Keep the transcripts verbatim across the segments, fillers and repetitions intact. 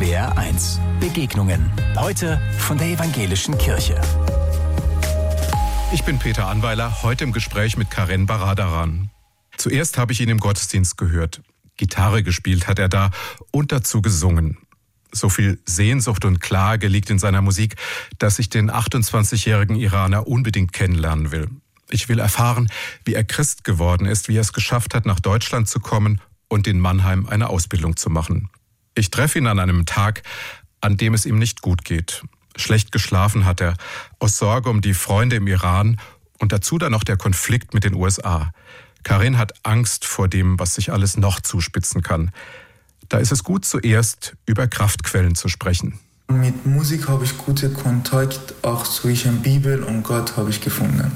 S W R eins. Begegnungen. Heute von der Evangelischen Kirche. Ich bin Peter Anweiler, heute im Gespräch mit Karen Baradaran. Zuerst habe ich ihn im Gottesdienst gehört. Gitarre gespielt hat er da und dazu gesungen. So viel Sehnsucht und Klage liegt in seiner Musik, dass ich den achtundzwanzigjährigen Iraner unbedingt kennenlernen will. Ich will erfahren, wie er Christ geworden ist, wie er es geschafft hat, nach Deutschland zu kommen und in Mannheim eine Ausbildung zu machen. Ich treffe ihn an einem Tag, an dem es ihm nicht gut geht. Schlecht geschlafen hat er, aus Sorge um die Freunde im Iran und dazu dann noch der Konflikt mit den U S A. Karen hat Angst vor dem, was sich alles noch zuspitzen kann. Da ist es gut, zuerst über Kraftquellen zu sprechen. Mit Musik habe ich guten Kontakt, auch zwischen Bibel und Gott habe ich gefunden.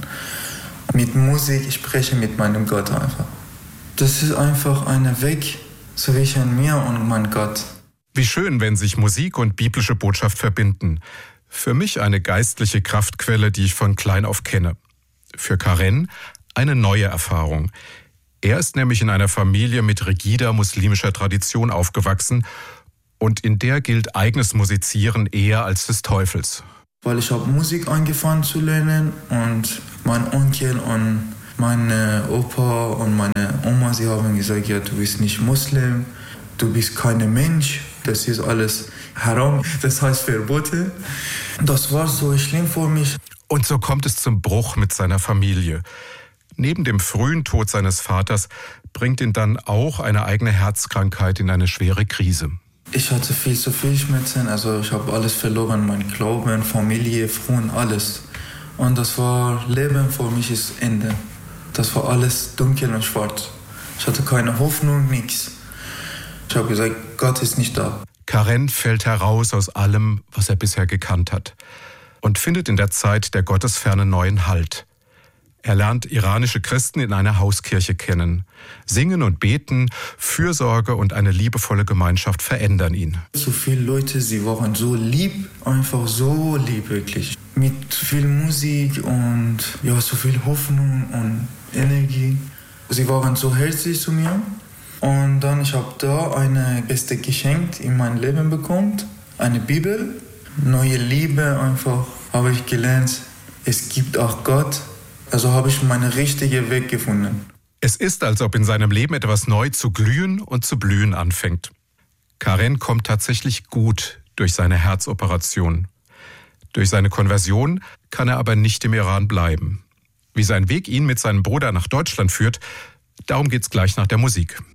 Mit Musik spreche ich mit meinem Gott einfach. Das ist einfach ein Weg zwischen mir und meinem Gott. Wie schön, wenn sich Musik und biblische Botschaft verbinden. Für mich eine geistliche Kraftquelle, die ich von klein auf kenne. Für Karen eine neue Erfahrung. Er ist nämlich in einer Familie mit rigider muslimischer Tradition aufgewachsen und in der gilt eigenes Musizieren eher als des Teufels. Weil ich habe Musik angefangen zu lernen und mein Onkel und meine Opa und meine Oma, sie haben gesagt, ja, du bist nicht Muslim, du bist kein Mensch, das ist alles haram, das heißt verboten. Das war so schlimm für mich. Und so kommt es zum Bruch mit seiner Familie. Neben dem frühen Tod seines Vaters bringt ihn dann auch eine eigene Herzkrankheit in eine schwere Krise. Ich hatte viel zu viel Schmerzen, also ich habe alles verloren, mein Glauben, Familie, Freund, alles. Und das war, Leben für mich ist Ende. Das war alles dunkel und schwarz. Ich hatte keine Hoffnung, nichts. Ich habe gesagt, Gott ist nicht da. Karen fällt heraus aus allem, was er bisher gekannt hat und findet in der Zeit der Gottesferne neuen Halt. Er lernt iranische Christen in einer Hauskirche kennen. Singen und Beten, Fürsorge und eine liebevolle Gemeinschaft verändern ihn. So viele Leute, sie waren so lieb, einfach so lieb wirklich. Mit viel Musik und ja, so viel Hoffnung und Energie. Sie waren so herzlich zu mir. Und dann ich habe da eine beste Geschenk in mein Leben bekommen, eine Bibel, neue Liebe einfach habe ich gelernt. Es gibt auch Gott. Also habe ich meinen richtigen Weg gefunden. Es ist, als ob in seinem Leben etwas neu zu glühen und zu blühen anfängt. Karen kommt tatsächlich gut durch seine Herzoperation. Durch seine Konversion kann er aber nicht im Iran bleiben. Wie sein Weg ihn mit seinem Bruder nach Deutschland führt, darum geht's gleich nach der Musik.